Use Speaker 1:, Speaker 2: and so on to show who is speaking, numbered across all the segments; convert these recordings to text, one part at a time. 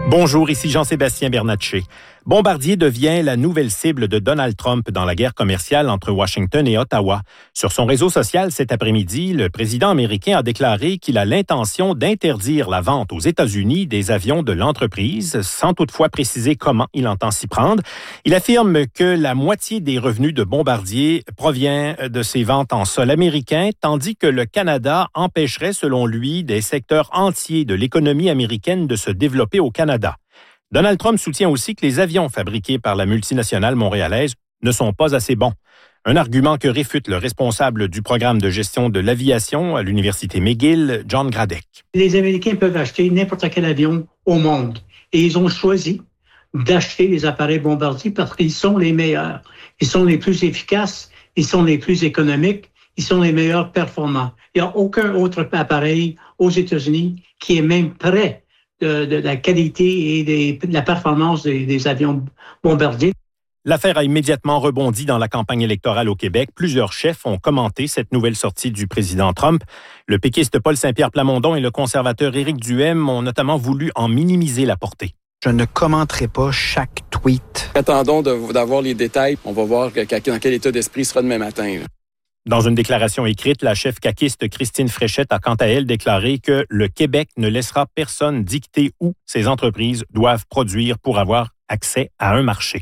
Speaker 1: Bonjour, ici Jean-Sébastien Bernatchez. Bombardier devient la nouvelle cible de Donald Trump dans la guerre commerciale entre Washington et Ottawa. Sur son réseau social cet après-midi, le président américain a déclaré qu'il a l'intention d'interdire la vente aux États-Unis des avions de l'entreprise, sans toutefois préciser comment il entend s'y prendre. Il affirme que la moitié des revenus de Bombardier provient de ses ventes en sol américain, tandis que le Canada empêcherait, selon lui, des secteurs entiers de l'économie américaine de se développer au Canada. Donald Trump soutient aussi que les avions fabriqués par la multinationale montréalaise ne sont pas assez bons. Un argument que réfute le responsable du programme de gestion de l'aviation à l'Université McGill, John Gradek.
Speaker 2: Les Américains peuvent acheter n'importe quel avion au monde et ils ont choisi d'acheter les appareils Bombardier parce qu'ils sont les meilleurs. Ils sont les plus efficaces, ils sont les plus économiques, ils sont les meilleurs performants. Il n'y a aucun autre appareil aux États-Unis qui est même prêt de la qualité et de la performance des avions Bombardier.
Speaker 1: L'affaire a immédiatement rebondi dans la campagne électorale au Québec. Plusieurs chefs ont commenté cette nouvelle sortie du président Trump. Le péquiste Paul Saint-Pierre Plamondon et le conservateur Éric Duhaime ont notamment voulu en minimiser la portée.
Speaker 3: Je ne commenterai pas chaque tweet.
Speaker 4: Attendons d'avoir les détails. On va voir dans quel état d'esprit il sera demain matin.
Speaker 1: Dans une déclaration écrite, la chef caquiste Christine Fréchette a quant à elle déclaré que le Québec ne laissera personne dicter où ces entreprises doivent produire pour avoir accès à un marché.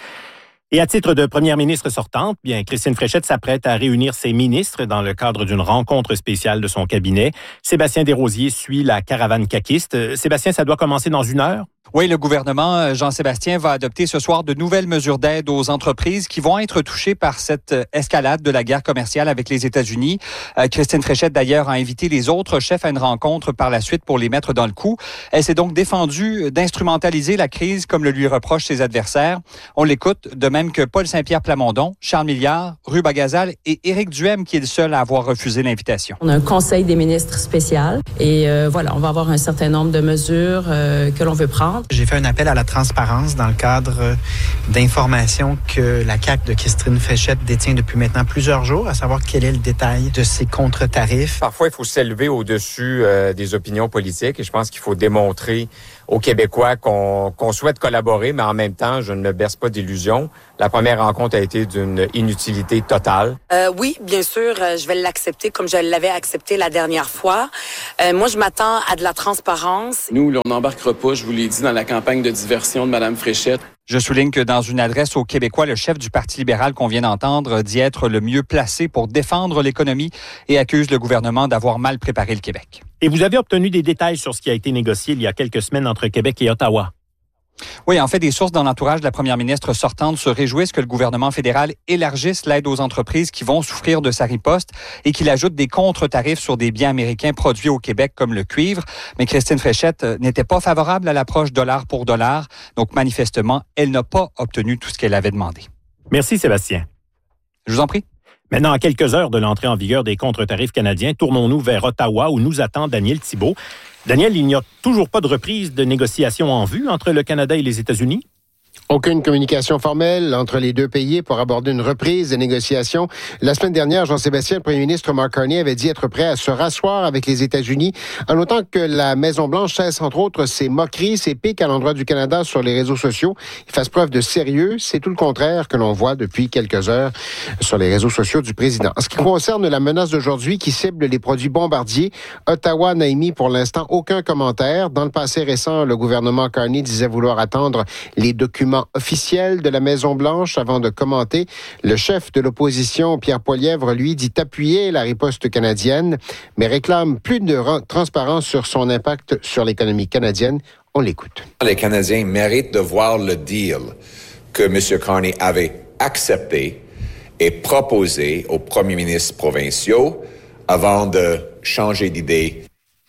Speaker 1: Et à titre de première ministre sortante, Christine Fréchette s'apprête à réunir ses ministres dans le cadre d'une rencontre spéciale de son cabinet. Sébastien Desrosiers suit la caravane caquiste. Sébastien, ça doit commencer dans 1 heure?
Speaker 5: Oui, le gouvernement, Jean-Sébastien, va adopter ce soir de nouvelles mesures d'aide aux entreprises qui vont être touchées par cette escalade de la guerre commerciale avec les États-Unis. Christine Fréchette, d'ailleurs, a invité les autres chefs à une rencontre par la suite pour les mettre dans le coup. Elle s'est donc défendue d'instrumentaliser la crise comme le lui reprochent ses adversaires. On l'écoute, de même que Paul Saint-Pierre Plamondon, Charles Milliard, Ruba Gazal et Éric Duhaime, qui est le seul à avoir refusé l'invitation.
Speaker 6: On a un conseil des ministres spécial et on va avoir un certain nombre de mesures que l'on veut prendre.
Speaker 3: J'ai fait un appel à la transparence dans le cadre d'informations que la CAQ de Christine Fréchette détient depuis maintenant plusieurs jours, à savoir quel est le détail de ces contre-tarifs.
Speaker 7: Parfois, il faut s'élever au-dessus des opinions politiques et je pense qu'il faut démontrer aux Québécois qu'on souhaite collaborer, mais en même temps, je ne me berce pas d'illusions. La première rencontre a été d'une inutilité totale.
Speaker 8: Oui, bien sûr, je vais l'accepter comme je l'avais accepté la dernière fois. Moi, je m'attends à de la transparence.
Speaker 4: Nous, on n'embarquera pas, je vous l'ai dit, dans la campagne de diversion de Mme Fréchette.
Speaker 5: Je souligne que dans une adresse aux Québécois, le chef du Parti libéral qu'on vient d'entendre dit être le mieux placé pour défendre l'économie et accuse le gouvernement d'avoir mal préparé le Québec.
Speaker 1: Et vous avez obtenu des détails sur ce qui a été négocié il y a quelques semaines entre Québec et Ottawa.
Speaker 5: Oui, en fait, des sources dans l'entourage de la première ministre sortante se réjouissent que le gouvernement fédéral élargisse l'aide aux entreprises qui vont souffrir de sa riposte et qu'il ajoute des contre-tarifs sur des biens américains produits au Québec comme le cuivre. Mais Christine Fréchette n'était pas favorable à l'approche dollar pour dollar. Donc, manifestement, elle n'a pas obtenu tout ce qu'elle avait demandé.
Speaker 1: Merci, Sébastien.
Speaker 5: Je vous en prie.
Speaker 1: Maintenant, à quelques heures de l'entrée en vigueur des contre-tarifs canadiens, tournons-nous vers Ottawa où nous attend Daniel Thibault. Daniel, il n'y a toujours pas de reprise de négociations en vue entre le Canada et les États-Unis?
Speaker 9: Aucune communication formelle entre les deux pays pour aborder une reprise des négociations. La semaine dernière, Jean-Sébastien, le premier ministre Mark Carney, avait dit être prêt à se rasseoir avec les États-Unis, en notant que la Maison-Blanche cesse, entre autres, ses moqueries, ses piques à l'endroit du Canada sur les réseaux sociaux. Il fasse preuve de sérieux. C'est tout le contraire que l'on voit depuis quelques heures sur les réseaux sociaux du président. En ce qui concerne la menace d'aujourd'hui qui cible les produits Bombardier, Ottawa n'a émis pour l'instant aucun commentaire. Dans le passé récent, le gouvernement Carney disait vouloir attendre les documents officiel de la Maison-Blanche avant de commenter. Le chef de l'opposition, Pierre Poilievre, lui, dit appuyer la riposte canadienne, mais réclame plus de transparence sur son impact sur l'économie canadienne. On l'écoute.
Speaker 10: Les Canadiens méritent de voir le deal que M. Carney avait accepté et proposé aux premiers ministres provinciaux avant de changer d'idée.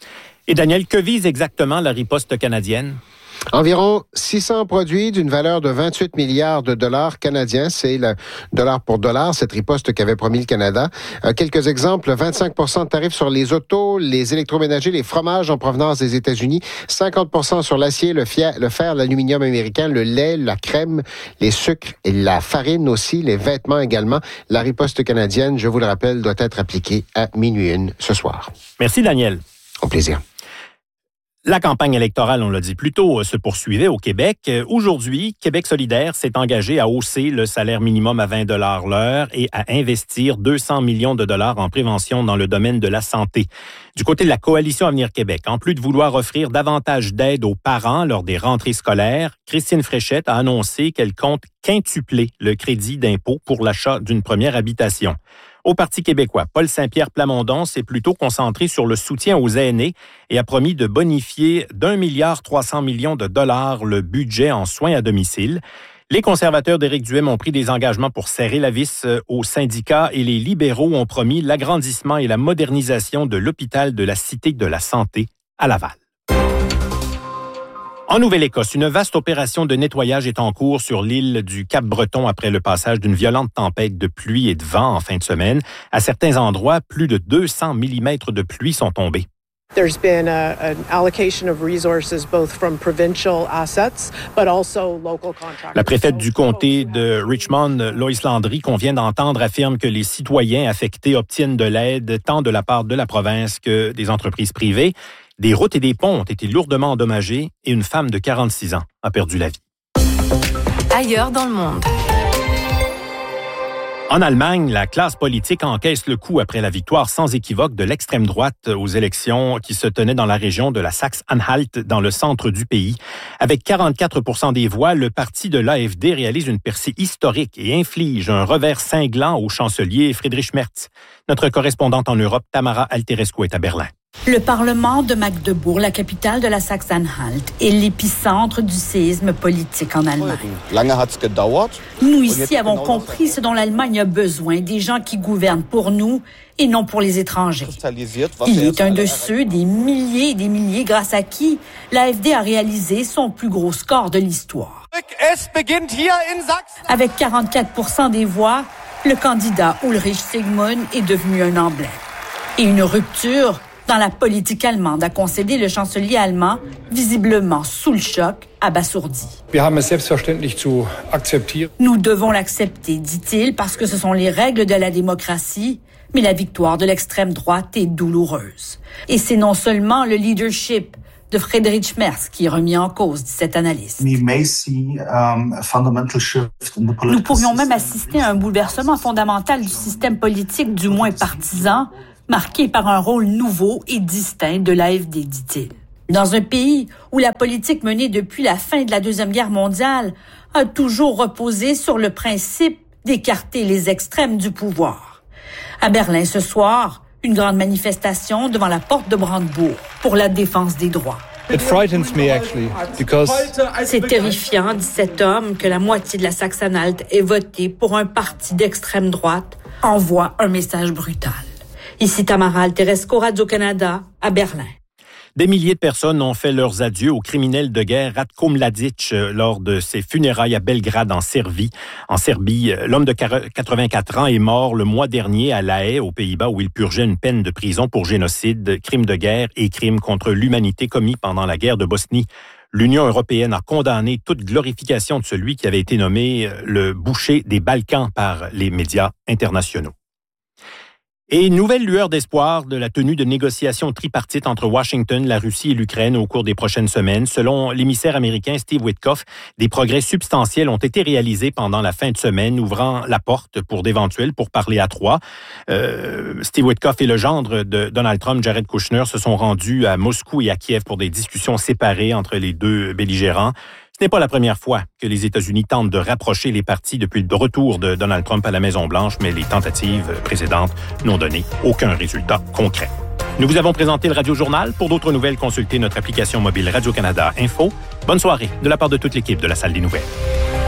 Speaker 1: Et Daniel, que vise exactement la riposte canadienne?
Speaker 9: Environ 600 produits d'une valeur de 28 milliards de dollars canadiens. C'est le dollar pour dollar, cette riposte qu'avait promis le Canada. Quelques exemples, 25 de tarifs sur les autos, les électroménagers, les fromages en provenance des États-Unis, 50 sur l'acier, le fer, l'aluminium américain, le lait, la crème, les sucres et la farine aussi, les vêtements également. La riposte canadienne, je vous le rappelle, doit être appliquée à 12:01 ce soir.
Speaker 1: Merci, Daniel.
Speaker 9: Au plaisir.
Speaker 1: La campagne électorale, on l'a dit plus tôt, se poursuivait au Québec. Aujourd'hui, Québec solidaire s'est engagé à hausser le salaire minimum à 20 $ l'heure et à investir 200 millions de dollars en prévention dans le domaine de la santé. Du côté de la Coalition Avenir Québec, en plus de vouloir offrir davantage d'aide aux parents lors des rentrées scolaires, Christine Fréchette a annoncé qu'elle compte quintupler le crédit d'impôt pour l'achat d'une première habitation. Au Parti québécois, Paul Saint-Pierre Plamondon s'est plutôt concentré sur le soutien aux aînés et a promis de bonifier d'1,3 milliard de dollars le budget en soins à domicile. Les conservateurs d'Éric Duhem ont pris des engagements pour serrer la vis aux syndicats et les libéraux ont promis l'agrandissement et la modernisation de l'hôpital de la Cité de la Santé à Laval. En Nouvelle-Écosse, une vaste opération de nettoyage est en cours sur l'île du Cap-Breton après le passage d'une violente tempête de pluie et de vent en fin de semaine. À certains endroits, plus de 200 mm de pluie sont tombés.
Speaker 11: There's been an allocation of resources both from provincial assets but also local contractors.
Speaker 1: La préfète du comté de Richmond, Lois Landry, qu'on vient d'entendre, affirme que les citoyens affectés obtiennent de l'aide tant de la part de la province que des entreprises privées. Des routes et des ponts ont été lourdement endommagés et une femme de 46 ans a perdu la vie.
Speaker 12: Ailleurs dans le monde.
Speaker 1: En Allemagne, la classe politique encaisse le coup après la victoire sans équivoque de l'extrême droite aux élections qui se tenaient dans la région de la Saxe-Anhalt, dans le centre du pays. Avec 44 % des voix, le parti de l'AfD réalise une percée historique et inflige un revers cinglant au chancelier Friedrich Merz. Notre correspondante en Europe, Tamara Alterescu, est à Berlin.
Speaker 13: Le Parlement de Magdebourg, la capitale de la Saxe-Anhalt, est l'épicentre du séisme politique en Allemagne. Nous ici avons compris ce dont l'Allemagne a besoin, des gens qui gouvernent pour nous et non pour les étrangers. Il est un de ceux, des milliers et des milliers, grâce à qui l'AfD a réalisé son plus gros score de l'histoire. Avec 44 % des voix, le candidat Ulrich Sigmund est devenu un emblème. Et une rupture dans la politique allemande, a concédé le chancelier allemand, visiblement sous le choc, abasourdi. Nous devons l'accepter, dit-il, parce que ce sont les règles de la démocratie, mais la victoire de l'extrême droite est douloureuse. Et c'est non seulement le leadership de Friedrich Merz qui est remis en cause, dit cet analyste. Nous pourrions même assister à un bouleversement fondamental du système politique, du moins partisan, marqué par un rôle nouveau et distinct de l'AfD, dit-il. Dans un pays où la politique menée depuis la fin de la Deuxième Guerre mondiale a toujours reposé sur le principe d'écarter les extrêmes du pouvoir. À Berlin ce soir, une grande manifestation devant la porte de Brandebourg pour la défense des droits. C'est terrifiant, dit cet homme, que la moitié de la Saxe-Anhalt ait voté pour un parti d'extrême droite, envoie un message brutal. Ici Tamara Alterescu, Radio-Canada, à Berlin.
Speaker 1: Des milliers de personnes ont fait leurs adieux au criminel de guerre Ratko Mladic lors de ses funérailles à Belgrade, en Serbie. L'homme de 84 ans est mort le mois dernier à La Haye, aux Pays-Bas, où il purgeait une peine de prison pour génocide, crime de guerre et crime contre l'humanité commis pendant la guerre de Bosnie. L'Union européenne a condamné toute glorification de celui qui avait été nommé le boucher des Balkans par les médias internationaux. Et une nouvelle lueur d'espoir de la tenue de négociations tripartites entre Washington, la Russie et l'Ukraine au cours des prochaines semaines. Selon l'émissaire américain Steve Witkoff, des progrès substantiels ont été réalisés pendant la fin de semaine, ouvrant la porte pour d'éventuels pourparlers à trois. Steve Witkoff et le gendre de Donald Trump, Jared Kushner, se sont rendus à Moscou et à Kiev pour des discussions séparées entre les deux belligérants. Ce n'est pas la première fois que les États-Unis tentent de rapprocher les partis depuis le retour de Donald Trump à la Maison-Blanche, mais les tentatives précédentes n'ont donné aucun résultat concret. Nous vous avons présenté le Radio-Journal. Pour d'autres nouvelles, consultez notre application mobile Radio-Canada Info. Bonne soirée de la part de toute l'équipe de la Salle des Nouvelles.